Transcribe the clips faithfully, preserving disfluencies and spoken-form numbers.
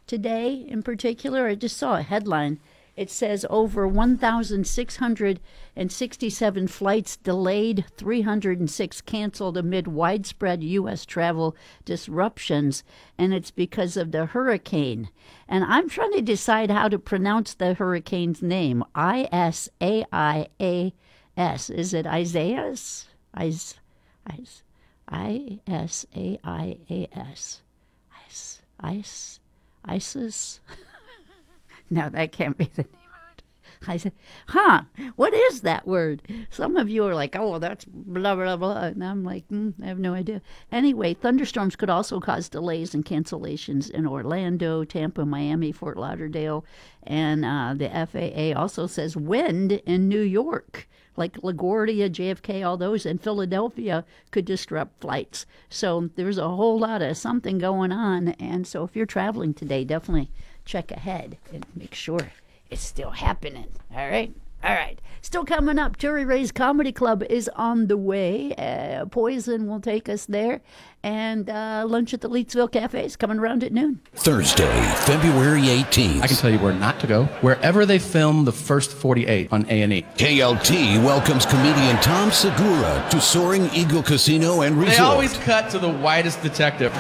today in particular. I just saw a headline. It says over one thousand six hundred sixty-seven flights delayed, three hundred six canceled amid widespread U S travel disruptions, and it's because of the hurricane. And I'm trying to decide how to pronounce the hurricane's name. I S A I A S. Is it Isaias? Is, is, I S A I A S. Ice, ice, ISIS? No, that can't be the name of it. I said, huh, what is that word? Some of you are like, oh, that's blah, blah, blah. And I'm like, mm, I have no idea. Anyway, thunderstorms could also cause delays and cancellations in Orlando, Tampa, Miami, Fort Lauderdale. And uh, the F A A also says wind in New York, like LaGuardia, J F K, all those, and Philadelphia could disrupt flights. So there's a whole lot of something going on. And so if you're traveling today, definitely check ahead and make sure it's still happening. All right? All right. Still coming up, Terry Ray's Comedy Club is on the way. Uh, Poison will take us there. And uh, lunch at the Leetsville Cafe is coming around at noon. Thursday, February eighteenth. I can tell you where not to go. Wherever they film the first forty-eight on A and E. K L T welcomes comedian Tom Segura to Soaring Eagle Casino and Resort. They always cut to the whitest detective,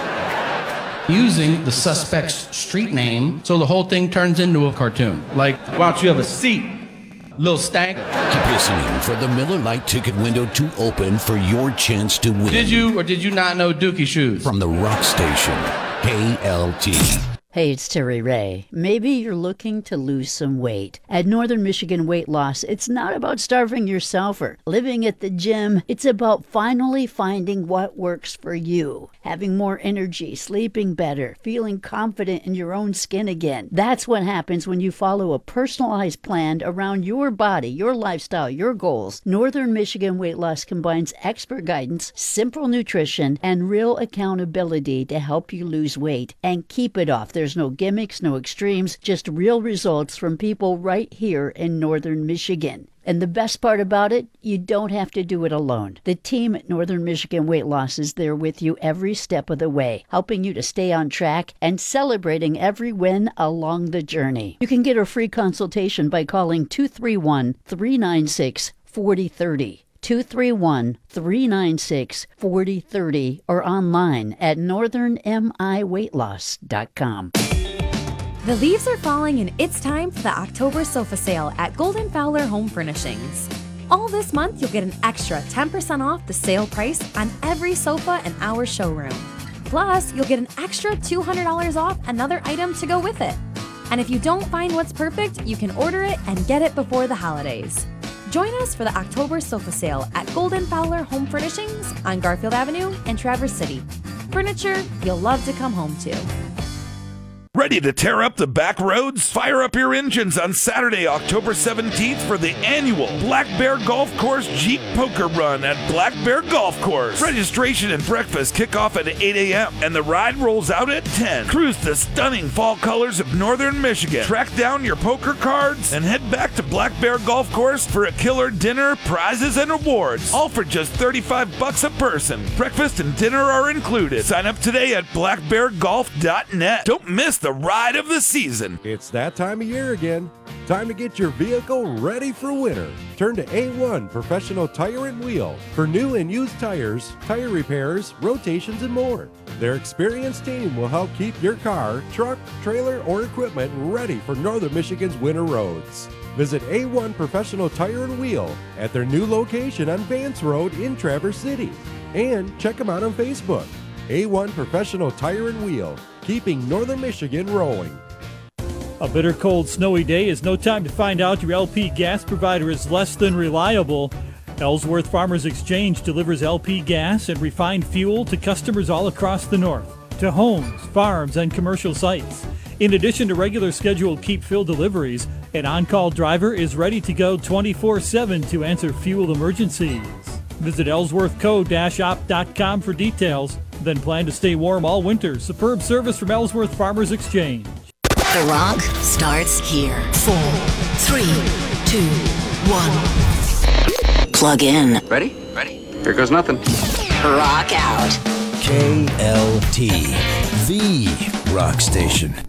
using the suspect's street name, so the whole thing turns into a cartoon. Like, why don't you have a seat, little stank? Keep listening for the Miller Lite ticket window to open for your chance to win. Did you or did you not know Dookie Shoes? From the Rock Station, K L T. Hey, it's Terry Ray. Maybe you're looking to lose some weight. At Northern Michigan Weight Loss, it's not about starving yourself or living at the gym. It's about finally finding what works for you. Having more energy, sleeping better, feeling confident in your own skin again. That's what happens when you follow a personalized plan around your body, your lifestyle, your goals. Northern Michigan Weight Loss combines expert guidance, simple nutrition, and real accountability to help you lose weight and keep it off. There's no gimmicks, no extremes, just real results from people right here in Northern Michigan. And the best part about it, you don't have to do it alone. The team at Northern Michigan Weight Loss is there with you every step of the way, helping you to stay on track and celebrating every win along the journey. You can get a free consultation by calling two three one, three nine six, four zero three zero. two three one, three nine six, four zero three zero or online at northern mi weight loss dot com. The leaves are falling and it's time for the October sofa sale at Golden Fowler Home Furnishings. All this month, you'll get an extra ten percent off the sale price on every sofa in our showroom. Plus, you'll get an extra two hundred dollars off another item to go with it. And if you don't find what's perfect, you can order it and get it before the holidays. Join us for the October sofa sale at Golden Fowler Home Furnishings on Garfield Avenue in Traverse City. Furniture you'll love to come home to. Ready to tear up the back roads? Fire up your engines on Saturday, October seventeenth for the annual Black Bear Golf Course Jeep Poker Run at Black Bear Golf Course. Registration and breakfast kick off at eight a.m. and the ride rolls out at ten. Cruise the stunning fall colors of Northern Michigan. Track down your poker cards and head back to Black Bear Golf Course for a killer dinner, prizes, and awards. All for just thirty-five bucks a person. Breakfast and dinner are included. Sign up today at black bear golf dot net. Don't miss the ride of the season. It's that time of year again. Time to get your vehicle ready for winter. Turn to A one Professional Tire and Wheel for new and used tires, tire repairs, rotations, and more. Their experienced team will help keep your car, truck, trailer, or equipment ready for Northern Michigan's winter roads. Visit A one Professional Tire and Wheel at their new location on Vance Road in Traverse City. And check them out on Facebook. A one Professional Tire and Wheel, keeping Northern Michigan rolling. A bitter cold snowy day is no time to find out your L P gas provider is less than reliable. Ellsworth Farmers Exchange delivers L P gas and refined fuel to customers all across the north, to homes, farms, and commercial sites. In addition to regular scheduled keep fill deliveries, an on-call driver is ready to go twenty-four seven to answer fuel emergencies. Visit ellsworth co dash op dot com for details. Then plan to stay warm all winter. Superb service from Ellsworth Farmers Exchange. The Rock starts here. Four, three, two, one. Plug in. Ready? Ready. Here goes nothing. Rock out. K L T, the rock station.